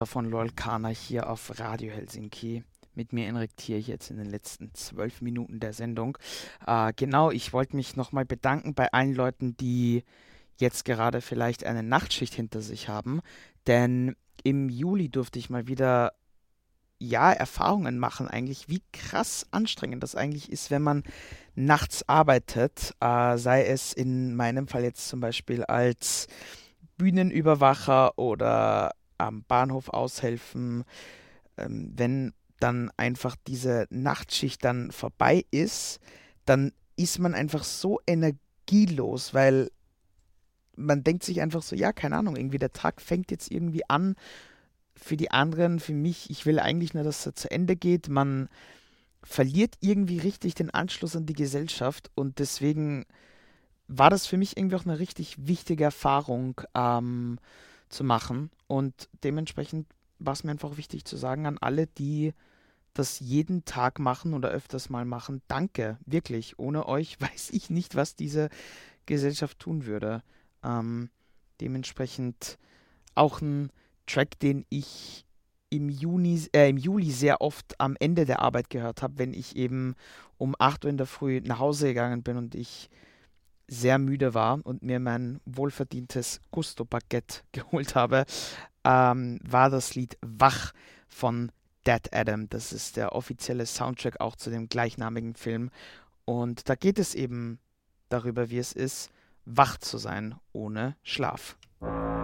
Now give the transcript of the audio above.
von Lolkana hier auf Radio Helsinki. Mit mir Enrik Thier jetzt in den letzten 12 Minuten der Sendung. Genau, ich wollte mich nochmal bedanken bei allen Leuten, die jetzt gerade vielleicht eine Nachtschicht hinter sich haben. Denn im Juli durfte ich mal wieder, ja, Erfahrungen machen, eigentlich, wie krass anstrengend das eigentlich ist, wenn man nachts arbeitet. Sei es in meinem Fall jetzt zum Beispiel als Bühnenüberwacher oder am Bahnhof aushelfen, wenn dann einfach diese Nachtschicht dann vorbei ist, dann ist man einfach so energielos, weil man denkt sich einfach so, ja, keine Ahnung, irgendwie der Tag fängt jetzt irgendwie an. Für die anderen, für mich, ich will eigentlich nur, dass er zu Ende geht. Man verliert irgendwie richtig den Anschluss an die Gesellschaft und deswegen war das für mich irgendwie auch eine richtig wichtige Erfahrung zu machen. Und dementsprechend war es mir einfach wichtig zu sagen an alle, die das jeden Tag machen oder öfters mal machen, danke, wirklich. Ohne euch weiß ich nicht, was diese Gesellschaft tun würde. Ähm, Dementsprechend auch ein Track, den ich im Juli sehr oft am Ende der Arbeit gehört habe, wenn ich eben um 8 Uhr in der Früh nach Hause gegangen bin und ich sehr müde war und mir mein wohlverdientes Gusto-Baguette geholt habe, war das Lied Wach von Dead Adam. Das ist der offizielle Soundtrack auch zu dem gleichnamigen Film. Und da geht es eben darüber, wie es ist, wach zu sein ohne Schlaf.